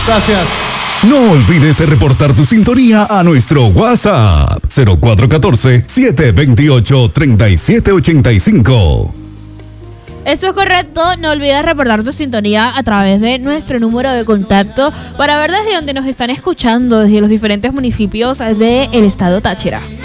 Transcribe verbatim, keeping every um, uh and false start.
Gracias. No olvides de reportar tu sintonía a nuestro WhatsApp cero cuatro uno cuatro, siete dos ocho, tres siete ocho cinco. Eso es correcto, no olvides reportar tu sintonía a través de nuestro número de contacto para ver desde dónde nos están escuchando, desde los diferentes municipios del estado Táchira.